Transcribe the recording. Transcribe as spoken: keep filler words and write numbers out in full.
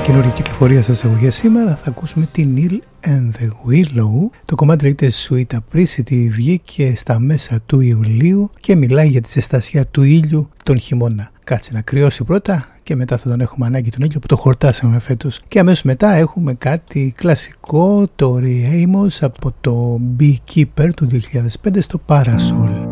καινούργια κυκλοφορία σας έχω για σήμερα. Θα ακούσουμε τη Neil and the Willow. Το κομμάτι λέγεται Sweet Apricity, βγήκε στα μέσα του Ιουλίου και μιλάει για τη ζεστασιά του ήλιου τον χειμώνα. Κάτσε να κρυώσει πρώτα και μετά θα τον έχουμε ανάγκη τον ήλιο που το χορτάσαμε φέτος. Και αμέσως μετά έχουμε κάτι κλασικό, το Ray Amos από το Beekeeper του δύο χιλιάδες πέντε στο Parasol.